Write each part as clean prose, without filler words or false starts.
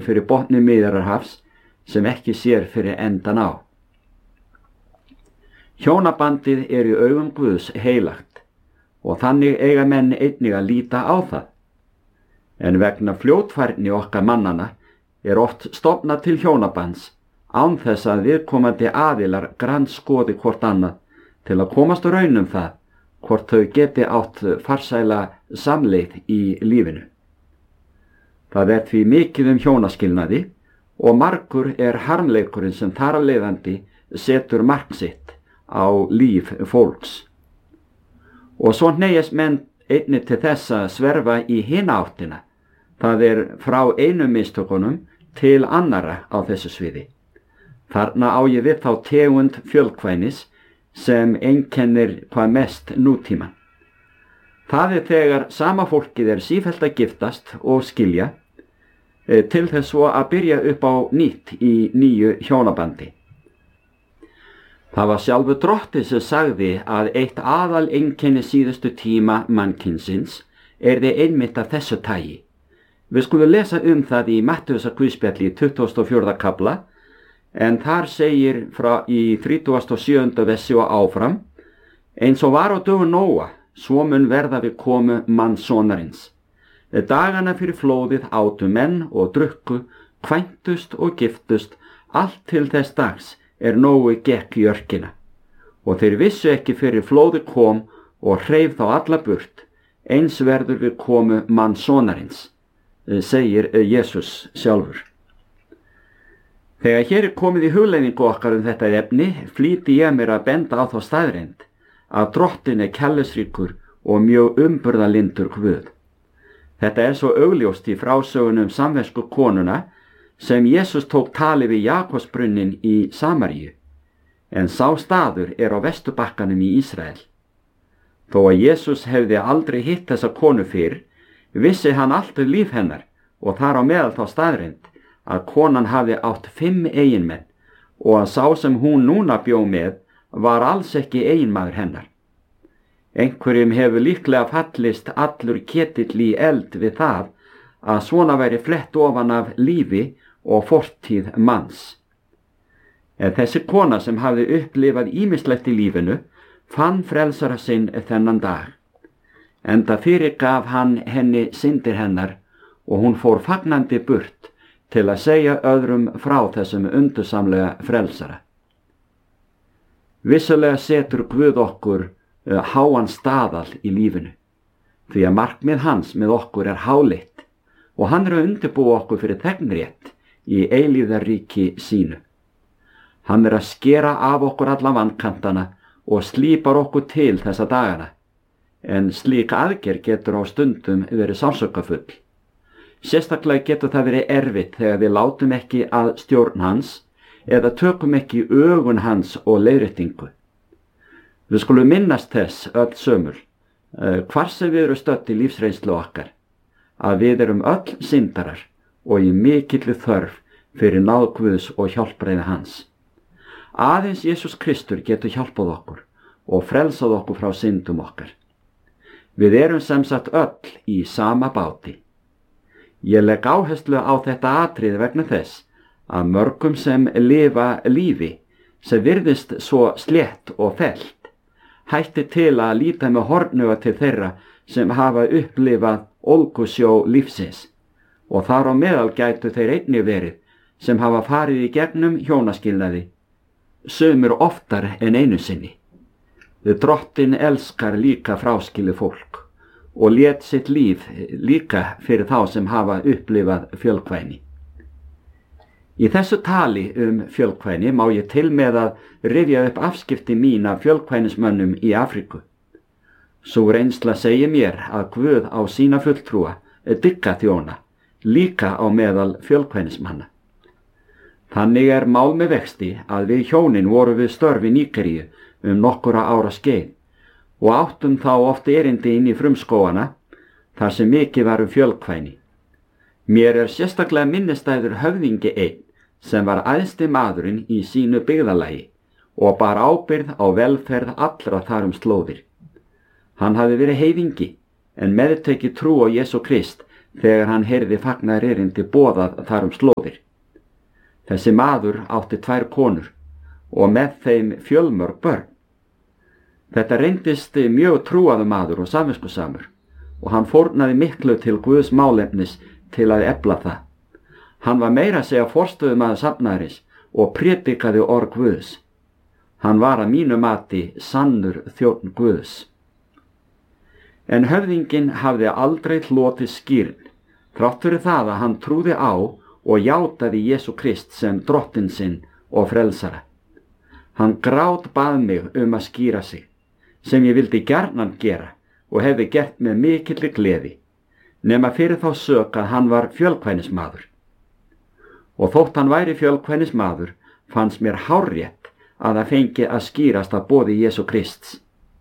fyrir botni Miðjarðarhafs sem ekki sér fyrir endan á. Hjónabandið er í augum Guðs heilagt og þannig eiga menn einnig að líta á það. En vegna fljótfærni okkar mannana er oft stofnað til hjónabands án þess að viðkomandi aðilar grandskoði hvort annað til að komast á raun það hvort þau geti átt farsæla samleið í lífinu. Það er því mikið hjónaskilnaði og margur er harmleikurinn sem þar af leiðandi setur mark sitt á líf fólks. Og svo hneigjast menn einnig til þess að sverfa í hina áttina, það er frá einum mistökunum til annarra á þessu sviði. Þarna á ég við þá tegund fjölkvænis sem einkennir hvað mest nútíman. Það er þegar sama fólkið er sífellt að giftast og skilja til þess svo að byrja upp á nýtt í nýju hjónabandi. Það var sjálfur Drottinn sem sagði að eitt aðal einkenni síðustu tíma mannkynsins yrði einmitt af þessu tagi. Við skulum lesa það í Mattheusar guðspjalli í 24. kafla, en þar segir frá í 37. versi og áfram: eins og var á dögum Nóa, svo mun verða við komu mannssonarins. Dagana fyrir flóðið átu menn og drukku, kvæntust og giftust, allt til þess dags Nói gekk í örkina. Og þeir vissu ekki fyrir flóðið kom og hreif þá alla burt, eins verður við komu mannssonarins, segir Jesús sjálfur. Þegar hér er komið í hugleiðingu okkar þetta efni, flýti ég mér að benda á þá staðreynd að Drottinn er kærleiksríkur og mjög umburðarlyndur Guð. Þetta er svo augljóst í frásögunum samvesku konuna sem Jesús tók tali við Jakobsbrunnin í Samaríu, en sá staður er á Vesturbakkanum í Ísrael. Þó að Jesús hefði aldrei hitt þessa konu fyrr, vissi hann allt líf hennar og þar á meðal þá staðreynd að konan hafði átt 5 eiginmenn og að sá sem hún núna bjó með var alls ekki eiginmaður hennar. Einhverjum hefur líklega fallist allur ketill í eld við það að svona væri flett ofan af lífi og fortíð manns. En þessi kona sem hafði upplifað ýmislegt í lífinu fann frelsara sinn þennan dag. Enda fyrirgaf hann henni syndir hennar og hún fór fagnandi burt til að segja öðrum frá þessum undursamlega frelsara. Vissulega setur Guð okkur háan staðal í lífinu, því að markmið hans með okkur er háleitt og hann er að undirbúa okkur fyrir þegnrétt í eilífðarríki sínu. Hann er að skera af okkur alla vankantana og slípar okkur til þessa dagana, en slík aðgerð getur á stundum verið sársaukafull. Sérstaklega getur það verið erfitt þegar við látum ekki að stjórn hans eða tökum ekki ögun hans og leiðréttingu. Við skulum minnast þess öll sömul, hvar sem við erum stödd í lífsreynslu okkar, að við erum öll syndarar og í mikilli þörf fyrir náð Guðs og hjálpræði hans. Aðeins Jesús Kristur getur hjálpað okkur og frelsað okkur frá syndum okkar. Við erum sem sagt öll í sama báti. Ég legg áherslu á þetta atriði vegna þess að mörgum sem lifa lífi sem virðist svo slétt og fellt hætti til að líta með hornuga til þeirra sem hafa upplifað ólgusjó lífsins, og þar á meðal gætu þeir einnig verið sem hafa farið í gegnum hjónaskilnaði, sumir oftar en einu sinni. Drottinn elskar líka fráskilið fólk og lét sitt líf líka fyrir þá sem hafa upplifað fjölkvæni. Í þessu tali fjölkvæni má ég til með að rifja upp afskipti mín af fjölkvænismönnum í Afríku. Sú reynsla segir mér að Guð á sína fulltrúa dygga þjóna, líka á meðal fjölkvænismanna. Þannig er mál með vexti að við hjónin voru við störf í Nígeríu nokkura ára skeið og áttum þá oft erindi inn í frumskógana þar sem mikið var fjölkvæni. Mér er sérstaklega minnistæður höfðingi einn sem var æðsti maðurinn í sínu byggðarlagi og bar ábyrgð á velferð allra þar slóðir. Hann hafði verið heiðingi en meðtekið trú á Jesú Krist þegar hann heyrði fagnaðarerindi boðað þar slóðir. Þessi maður átti 2 konur og með þeim fjölmörg börn. Þetta reyndist mjög trúaður maður og samviskusamur og hann fórnaði miklu til Guðs málefnis til að efla það. Hann var meira að segja forstöðumaður safnaðarins og prédikaði orð Guðs. Hann var að mínu mati sannur þjónn Guðs. En höfðinginn hafði aldrei hlotið skírn, þrátt fyrir það að hann trúði á og játaði Jesú Krist sem drottinn sinn og frelsara. Hann grátbað mig að skíra sig, sem ég vildi gjarnan gera og hefði gert með mikilli gleði, nema fyrir þá sök að hann var fjölkvænismaður. Og þótt hann væri fjölkvænismaður, fannst mér hárrétt að það fengi að skírast að boði Jesú Krists.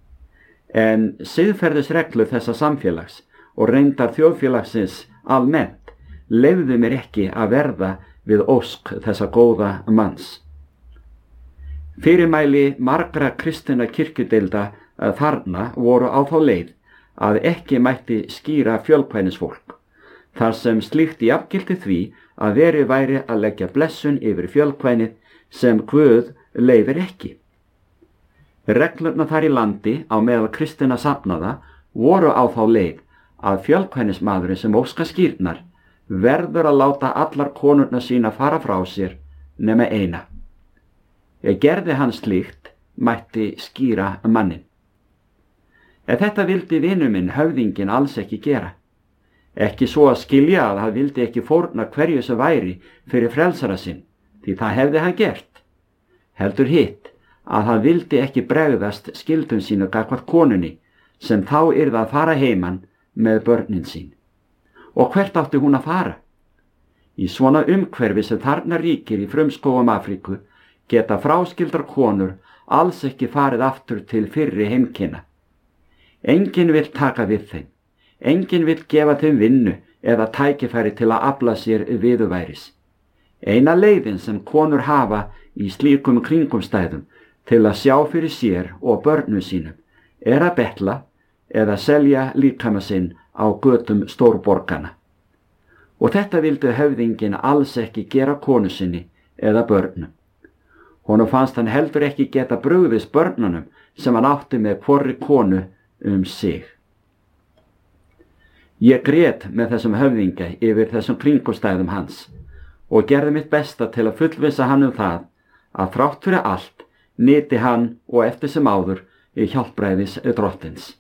En siðferðisreglur þessa samfélags og reyndar þjóðfélagsins almennt leyfðu mér ekki að verða við ósk þessa góða manns. Fyrirmæli margra kristinna kirkjudeilda þarna voru á þá leið að ekki mætti skíra fjölkvænisfólk, þar sem slíkt jafngilti því að verið væri að leggja blessun yfir fjölkvænið sem Guð leyfir ekki. Reglurnar þar í landi á meðal kristinna safnaða voru á þá leið að fjölkvænismaðurinn sem óska skírnar verður að láta allar konurnar sína fara frá sér nema eina. Gerði hann slíkt, mætti skíra mannin. En þetta vildi vinur minn höfðinginn alls ekki gera. Ekki svo að skilja að hann vildi ekki fórna hverju sem væri fyrir frelsara sinn, því það hefði hann gert. Heldur hitt að hann vildi ekki bregðast skyldum sínu gagnvart konunni sem þá yrði að fara heiman með börnin sín. Og hvert átti hún að fara? Í svona umhverfi sem þarna ríkir í frumskógum Afríku geta fráskildar konur alls ekki farið aftur til fyrri heimkynna. Enginn vill taka við þeim. Enginn vill gefa þeim vinnu eða tækifæri til að afla sér viðurværis. Eina leiðin sem konur hafa í slíkum kringumstæðum til að sjá fyrir sér og börnum sínum að betla eða selja líkama sinn á götum stórborgana. Og þetta vildi höfðinginn alls ekki gera konu sinni eða börnum. Honum fannst hann heldur ekki geta brugðist börnunum sem hann átti með hvorri konu sig. Ég grét með þessum höfðinga yfir þessum kringumstæðum hans og gerði mitt besta til að fullvissa hann það að þrátt fyrir allt nyti hann og eftir sem áður í hjálpræðis drottins.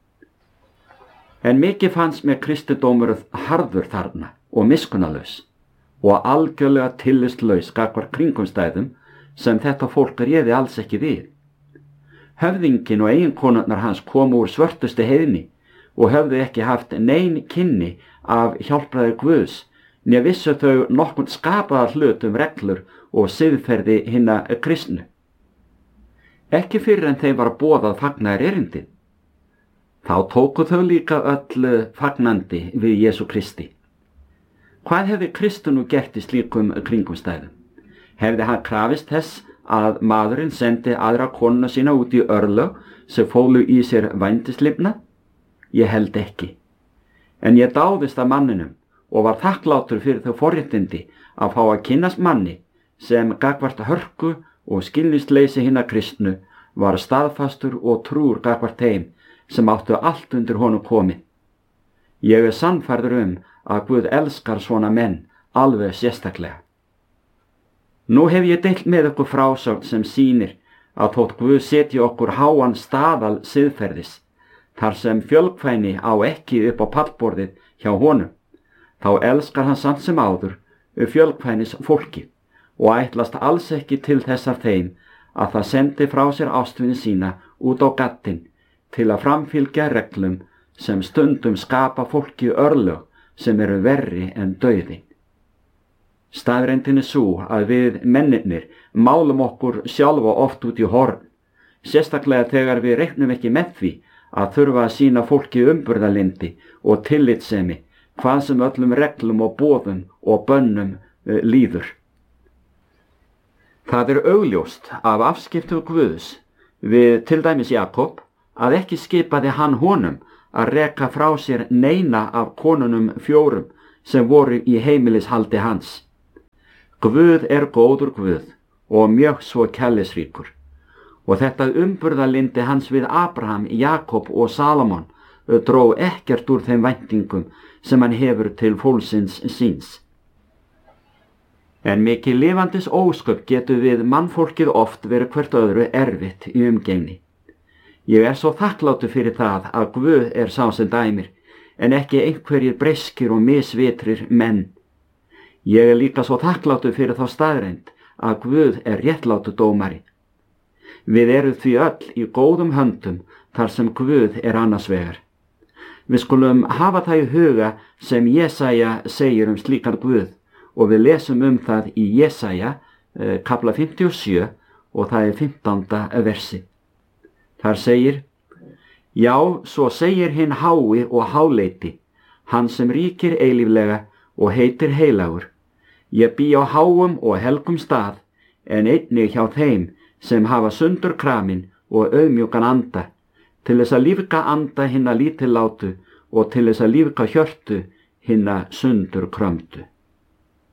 En mikið fannst mér kristindómur harður þarna og miskunnalaus og algjörlega tillitslaus gagnvart kringumstæðum sem þetta fólk réði alls ekki við. Höfðinginn og eiginkonurnar hans komu úr svörtustu heiðni og höfðu ekki haft nein kynni af hjálpræði Guðs, né vissu þau nokkurn skapaða hlut reglur og siðferði hinna kristnu. Ekki fyrir en þeim var boðað fagnaðarerindið. Þá tóku þau líka öll fagnandi við Jesú Kristi. Hvað hefði Kristur nú gert í slíkum kringumstæðum? Hefði hann krafist þess að maðurinn sendi aðra konuna sína út í örlög sem fólu í sér vændislifnað? Ég held ekki. En ég dáðist að manninum og var þakklátur fyrir þau forréttindi að fá að kynnast manni sem gagnvart hörku og skilningsleysi hinna kristnu var staðfastur og trúr gagnvart þeim sem áttu allt undir honum komið. Ég sannfærður að Guð elskar svona menn alveg sérstaklega. Nú hef ég deilt með ykkur frásögn sem sýnir að þótt Guð setji okkur háan staðal siðferðis, þar sem fjölkvæni á ekki upp á pallborðið hjá honum, þá elskar hann samt sem áður fjölkvænis fólki og ætlast alls ekki til þessar þeim að það sendi frá sér ástvini sína út á gattinn til að framfylgja reglum sem stundum skapa fólki örlög sem eru verri en dauðinn. Staðreyndin sú að við mennirnir málum okkur sjálfa oft út í horn, sérstaklega þegar við reiknum ekki með því að þurfa að sýna fólki umburðarlyndi og tillitssemi hvað sem öllum reglum og boðum og bönnum líður. Það er augljóst af afskiptum Guðs við til dæmis Jakob að ekki skipaði hann honum að reka frá sér neina af konunum 4 sem voru í heimilishaldi hans. Guð góður Guð og mjög svo kærleiksríkur. Og þetta umburðarlyndi hans við Abraham, Jakob og Salomon dró ekkert úr þeim væntingum sem hann hefur til fólksins síns. En mikið lifandis ósköp getur við mannfólkið oft verið hvert öðru erfitt í umgengni. Ég svo þakklátur fyrir það að Guð sá sem dæmir, en ekki einhverjir breskir og misvitrir menn. Ég líka svo þakklátur fyrir þá staðreynd að Guð réttlátur dómari. Við erum því öll í góðum höndum þar sem Guð annars vegar. Við skulum hafa það í huga sem Jesaja segir slíkan Guð, og við lesum það í Jesaja kapla 57 og það 15. versi. Þar segir: Já, svo segir hinn hái og háleiti, hann sem ríkir eilíflega og heitir heilagur. Ég bý á háum og helgum stað, en einnig hjá þeim sem hafa sundurkramin og auðmjúkan anda, til þess að lífga anda hinna lítillátu og til þess að lífga hjörtu hinna sundurkrömdu.